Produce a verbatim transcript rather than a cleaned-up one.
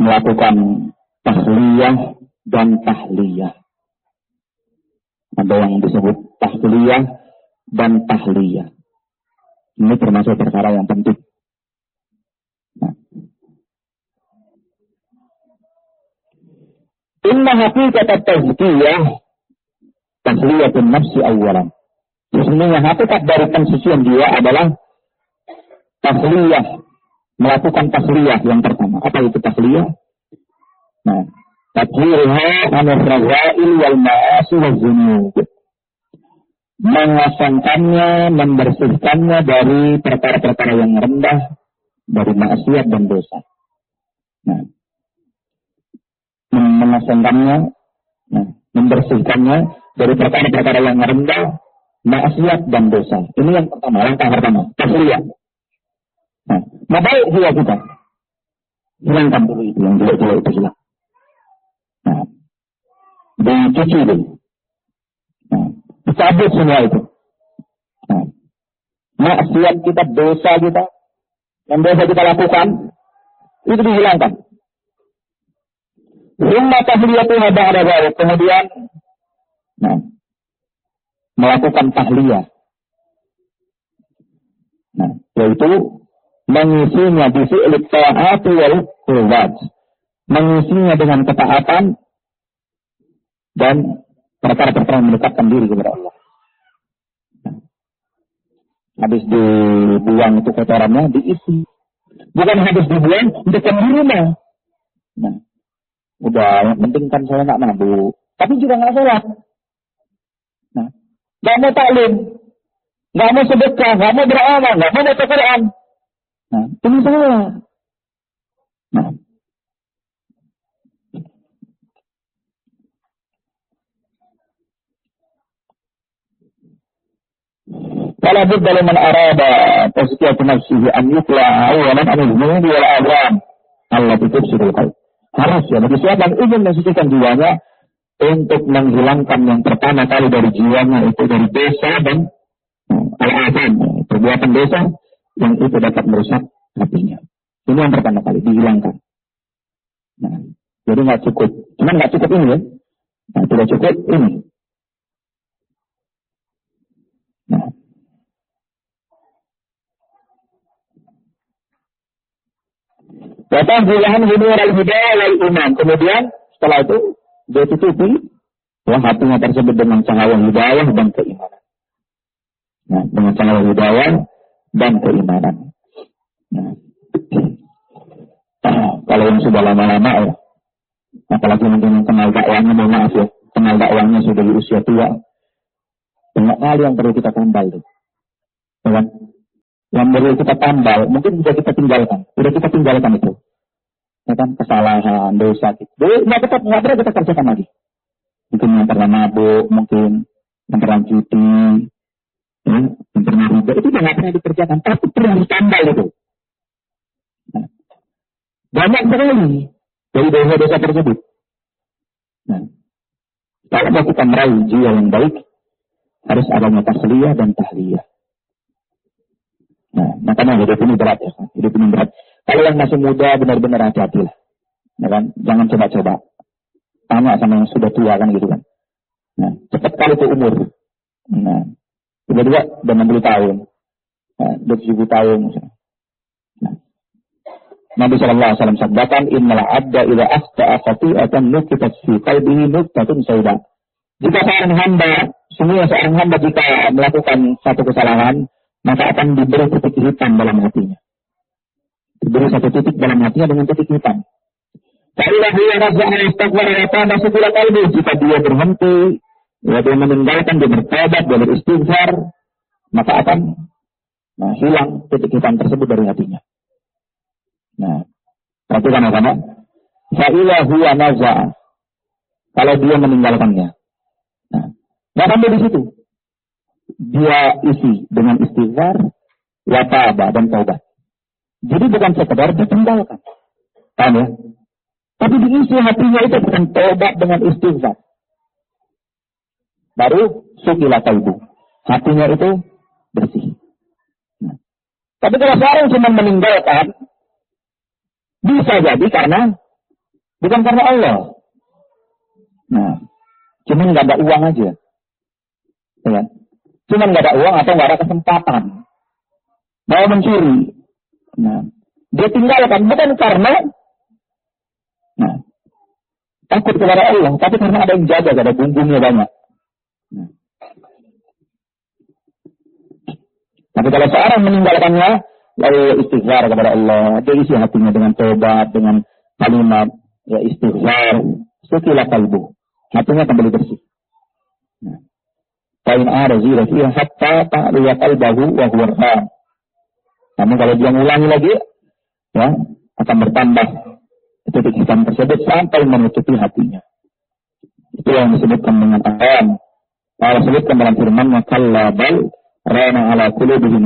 melakukan tahliyah dan tahliyah. Ada yang disebut tahliyah dan tahliyah. Ini termasuk perkara yang penting. Nah. Inna haqiqat at-tazkiyah tahliyatun nafsi awalan. Sesungguhnya hakikat dari pensucian jiwa adalah tahliyah, melakukan tahliyah yang pertama. Apa itu tahliyah? Nah, tathhirha 'anil radha'il wal ma'asi wal dzunub. Mengosongkannya, membersihkannya dari perkara-perkara yang rendah, dari maksiat dan dosa. Nah, mengosongkannya, nah, membersihkannya dari perkara-perkara yang rendah, maksiat dan dosa. Ini yang pertama, langkah pertama, tahliyah. Nah, baik jiwa kita. Hilangkan dulu itu, yang jelek-jelek itu hilang. Nah, dicuci dulu. Nah, dicabut semua itu. Nah, maksiat kita, dosa kita, yang dosa kita lakukan, itu dihilangkan. Summa tahliyatuha ba'da dzalik. Kemudian, nah, melakukan tahliyah. Nah, yaitu mengisinya bi fi'lit ta'ati wal qurbat. Mengisinya dengan ketaatan dan perkara-perkara yang mendekatkan diri kepada Allah. Nah, habis dibuang itu kotorannya, diisi. Bukan habis dibuang, dekat di rumah. Nah, udah, yang penting kan saya nggak mabuk. Tapi juga nggak sholat. Nah, nggak mau taklim, nggak mau sedekah, nggak mau beramal, nggak mau baca Quran. Nah, ini salah. Nah, Fala budda liman arada tazkiyatu nafsihi an yutla awalan an al-dhunubi wal adhan allati tufsidul qalb. Harus ya bagi siapa yang ingin mensucikan jiwanya untuk menghilangkan yang pertama kali dari jiwanya itu dari dosa dan al-adhan, perbuatan dosa yang itu dapat merusak hatinya. Ini yang pertama kali dihilangkan. Nah, jadi nggak cukup, cuman nggak cukup ini ya. Nah, tidak cukup ini. Nah, datang julahan hidayah al-hidayah wal iman. Kemudian setelah itu dia tutupi ya, hatinya tersebut dengan cahaya hidayah dan keimanan. Nah, dengan cahaya hidayah dan keimanan. Nah, kalau yang sudah lama-lama ya, apalagi mungkin yang kenal dakwahnya, mohon maaf ya, kenal dakwahnya sudah di usia tua, banyak hal yang perlu kita tambal tuh, ya kan? Yang perlu kita tambal, mungkin sudah kita tinggalkan, sudah kita tinggalkan itu, ya kan? Kesalahan, dosa, gitu. Nggak tetap nggak pernah kita kerjakan lagi. Mungkin yang pernah mabuk, mungkin yang pernah cuti, ya, yang pernah riba, itu nggak pernah dikerjakan, tapi perlu ditambal itu. Nah, banyak sekali dari dosa-dosa tersebut. Nah, kalau kita meraih jiwa yang baik, harus adanya tasliyah dan tahliyah. Nah, makanya hidup ini berat ya, hidup ini berat. Kalau yang masih muda benar-benar hati-hatilah, ya kan? Jangan coba-coba. Tanya sama yang sudah tua kan gitu kan. Nah, cepat kali itu umur. Nah, tiba-tiba udah enam puluh tahun, nah, udah tujuh puluh tahun misalnya. Nah, Nabi Shallallahu Alaihi Wasallam sabdakan, Innal abda ila akhta'a khati'atan nukitat fi qalbihi nuktatun sauda. Jika seorang hamba, semua seorang hamba jika melakukan satu kesalahan, maka akan diberi titik hitam dalam hatinya. Diberi satu titik dalam hatinya dengan titik hitam. Kailah dia rasa'a istighfar wa tawbah sebulan kalbu. Jika dia berhenti, ya, dia meninggalkan, dia bertobat, dia beristighfar, maka akan nah, hilang titik hitam tersebut dari hatinya. Nah, perhatikan apa? Fa'ilah huwa naza'a. Kalau dia meninggalkannya. Nah, nggak sampai di situ. Dia isi dengan istighfar, wa tawbah dan taubat. Jadi bukan sekedar ditinggalkan. Paham ya? Tapi diisi hatinya itu dengan taubat dengan istighfar. Baru sukilah qalbu. Hatinya itu bersih. Nah, tapi kalau seorang cuma meninggalkan, bisa jadi karena Bukan karena Allah. Nah, cuman nggak ada uang aja. Ya. Cuman nggak ada uang atau nggak ada kesempatan. Mau mencuri. Nah, dia tinggalkan bukan karena nah, takut kepada Allah, tapi karena ada yang jaga, ada bumbungnya banyak. Nah. Tapi kalau seorang meninggalkannya, lalu istighfar kepada Allah, dia isi hatinya dengan tobat, dengan kalimat ya istighfar, sukilah kalbu, hatinya kembali bersih. Nah. Kain ada zira fiha hatta ta'liya qalbahu wa huwa ram. Namun kalau dia ulangi lagi, ya akan bertambah titik hitam tersebut sampai menutupi hatinya. Itu yang disebutkan dengan ayat. Allah sebutkan dalam firman-Nya kalla bal rana ala qulubihim